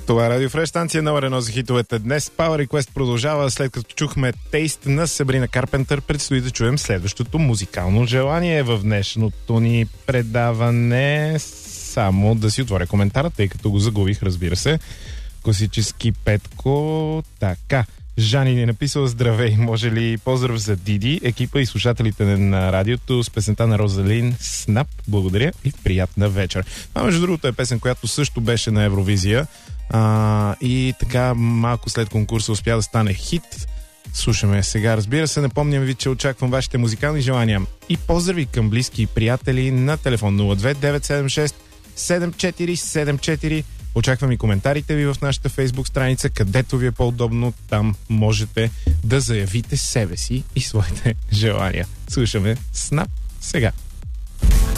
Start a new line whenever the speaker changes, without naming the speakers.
Това е Радио Фреш, станция номер 1 за хитовете. Днес Power Request продължава, след като чухме Taste на Сабрина Карпентър. Предстои да чуем следващото музикално желание в днешното ни предаване. Само да си отворя коментара, тъй като го загубих, разбира се. Класически Петко. Така. Жани ни е написал: здравей, може ли поздрав за Диди, екипа и слушателите на радиото с песента на Розалин Снап. Благодаря и приятна вечер. Това, между другото, е песен, която също беше на Евровизия. И така малко след конкурса успя да стане хит. Слушаме сега, разбира се. Напомням ви, че очаквам вашите музикални желания и поздрави към близки и приятели на телефон 02976 7474. Очаквам и коментарите ви в нашата Фейсбук страница, където ви е по-удобно. Там можете да заявите себе си и своите желания. Слушаме Снап сега.